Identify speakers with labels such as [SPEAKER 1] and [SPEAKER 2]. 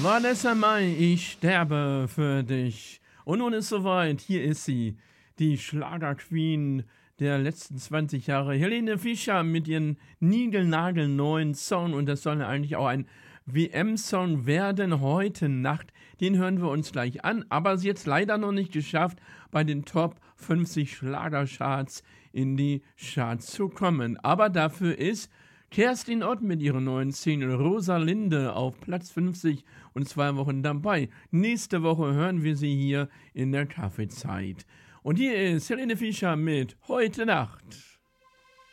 [SPEAKER 1] Vanessa Mai, ich sterbe für dich. Und nun ist soweit, hier ist sie, die Schlagerqueen der letzten 20 Jahre, Helene Fischer mit ihrem niegelnagelneuen Song. Und das soll eigentlich auch ein WM-Song werden heute Nacht. Den hören wir uns gleich an, aber sie hat es leider noch nicht geschafft, bei den Top 50 Schlagercharts in die Charts zu kommen. Aber dafür ist Kerstin Ott mit ihrer neuen Single Rosalinde auf Platz 50 und 2 Wochen dabei. Nächste Woche hören wir sie hier in der Kaffeezeit. Und hier ist Helene Fischer mit Heute Nacht.